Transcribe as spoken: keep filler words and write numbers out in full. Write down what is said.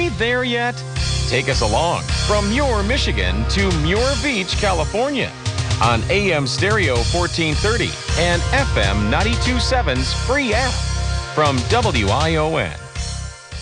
we there yet? Take us along from Muir, Michigan to Muir Beach, California on A M Stereo fourteen thirty and F M ninety-two point seven's free app from W I O N.